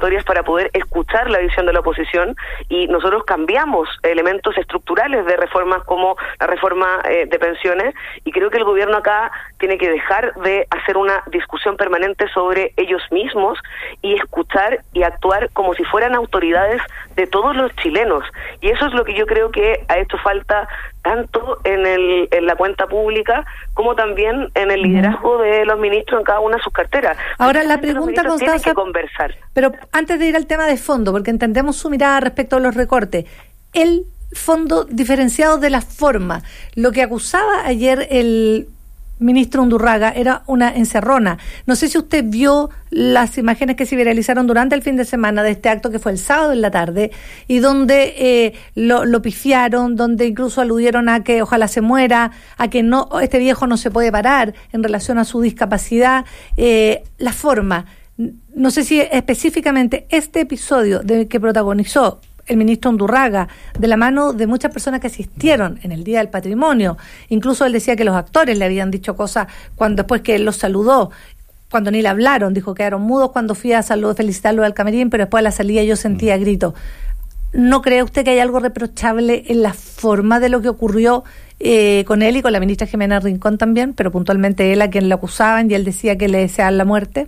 conversatorias para poder escuchar la visión de la oposición, y nosotros cambiamos elementos estructurales de reformas como la reforma de pensiones, y creo que el gobierno acá tiene que dejar de hacer una discusión permanente sobre ellos mismos y escuchar y actuar como si fueran autoridades de todos los chilenos. Y eso es lo que yo creo que ha hecho falta tanto en la cuenta pública como también en el liderazgo de los ministros en cada una de sus carteras. Ahora la pregunta, Constanza, tienen que conversar. Pero antes de ir al tema de fondo, porque entendemos su mirada respecto a los recortes, el fondo diferenciado de la forma, lo que acusaba ayer el ministro Undurraga era una encerrona. No sé si usted vio las imágenes que se viralizaron durante el fin de semana de este acto que fue el sábado en la tarde y donde lo pifiaron, donde incluso aludieron a que ojalá se muera, a que no, este viejo no se puede parar en relación a su discapacidad. La forma, no sé si específicamente este episodio que protagonizó el ministro Undurraga, de la mano de muchas personas que asistieron en el Día del Patrimonio. Incluso él decía que los actores le habían dicho cosas después que él los saludó, cuando ni le hablaron, dijo que quedaron mudos cuando fui a felicitarlo al camerín, pero después a la salida yo sentía gritos. ¿No cree usted que hay algo reprochable en la forma de lo que ocurrió con él y con la ministra Jimena Rincón también, pero puntualmente él a quien lo acusaban y él decía que le deseaban la muerte?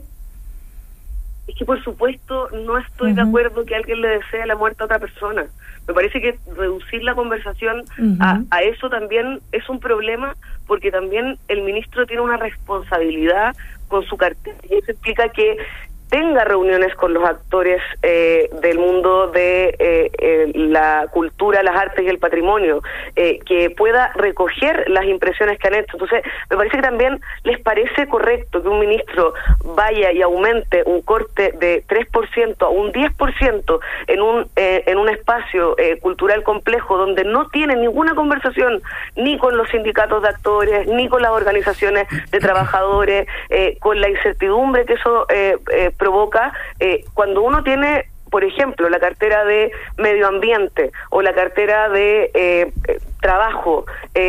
Es que por supuesto no estoy de acuerdo que alguien le desee la muerte a otra persona. Me parece que reducir la conversación a eso también es un problema, porque también el ministro tiene una responsabilidad con su cartera, y eso implica que tenga reuniones con los actores del mundo de la cultura, las artes y el patrimonio, que pueda recoger las impresiones que han hecho. Entonces, me parece que también les parece correcto que un ministro vaya y aumente un corte de 3% a un 10% en un espacio cultural complejo donde no tiene ninguna conversación ni con los sindicatos de actores, ni con las organizaciones de trabajadores, con la incertidumbre que eso provoca cuando uno tiene, por ejemplo, la cartera de medio ambiente o la cartera de trabajo.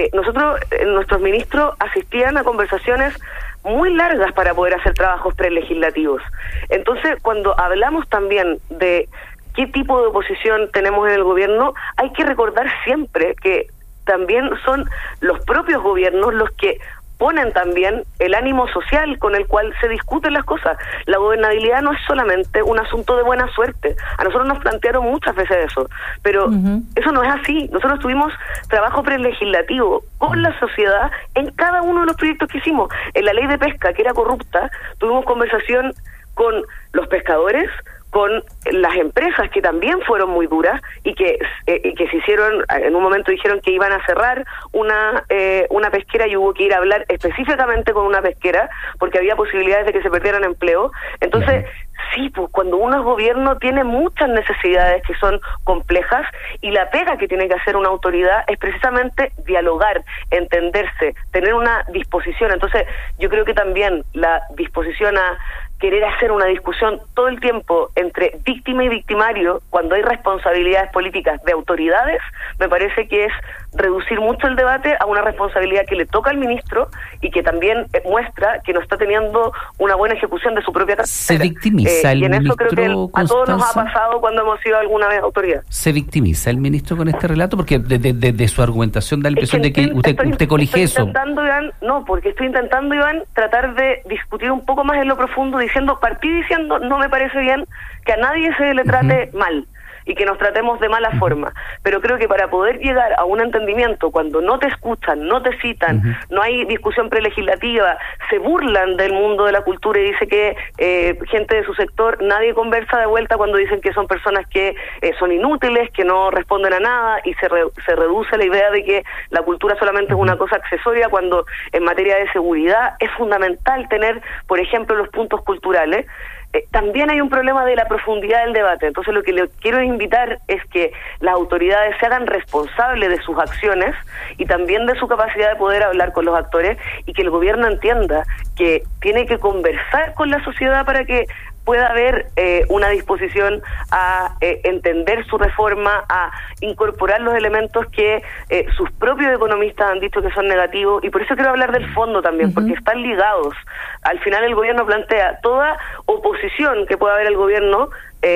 Nuestros ministros asistían a conversaciones muy largas para poder hacer trabajos prelegislativos. Entonces, cuando hablamos también de qué tipo de oposición tenemos en el gobierno, hay que recordar siempre que también son los propios gobiernos los que ponen también el ánimo social con el cual se discuten las cosas. La gobernabilidad no es solamente un asunto de buena suerte. A nosotros nos plantearon muchas veces eso, pero eso no es así. Nosotros tuvimos trabajo prelegislativo con la sociedad en cada uno de los proyectos que hicimos. En la ley de pesca, que era corrupta, tuvimos conversación con los pescadores, con las empresas que también fueron muy duras y que se hicieron, en un momento dijeron que iban a cerrar una pesquera y hubo que ir a hablar específicamente con una pesquera porque había posibilidades de que se perdieran empleo. Entonces, sí, pues cuando uno es gobierno tiene muchas necesidades que son complejas y la pega que tiene que hacer una autoridad es precisamente dialogar, entenderse, tener una disposición. Entonces, yo creo que también la disposición a querer hacer una discusión todo el tiempo entre víctima y victimario, cuando hay responsabilidades políticas de autoridades, me parece que es reducir mucho el debate a una responsabilidad que le toca al ministro y que también muestra que no está teniendo una buena ejecución de su propia cartera. Se victimiza el ministro, y en eso creo que a todos nos ha pasado cuando hemos sido alguna vez autoridad. ¿Se victimiza el ministro con este relato? Porque de su argumentación da la impresión de que usted colige eso. Porque estoy intentando, Iván, tratar de discutir un poco más en lo profundo, partí diciendo no me parece bien que a nadie se le trate mal y que nos tratemos de mala forma, pero creo que para poder llegar a un entendimiento, cuando no te escuchan, no te citan, no hay discusión prelegislativa, se burlan del mundo de la cultura y dice que gente de su sector, nadie conversa de vuelta cuando dicen que son personas que son inútiles, que no responden a nada, y se reduce la idea de que la cultura solamente es una cosa accesoria, cuando en materia de seguridad es fundamental tener, por ejemplo, los puntos culturales. También hay un problema de la profundidad del debate. Entonces, lo que le quiero invitar es que las autoridades se hagan responsables de sus acciones y también de su capacidad de poder hablar con los actores, y que el gobierno entienda que tiene que conversar con la sociedad para que pueda haber una disposición a entender su reforma, a incorporar los elementos que sus propios economistas han dicho que son negativos, y por eso quiero hablar del fondo también, porque están ligados. Al final el gobierno plantea toda oposición que pueda haber al gobierno